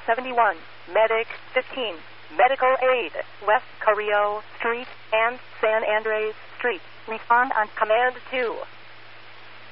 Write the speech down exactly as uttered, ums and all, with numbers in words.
seventy-one, Medic fifteen, Medical Aid, West Carrillo Street and San Andres Street. Respond on Command two.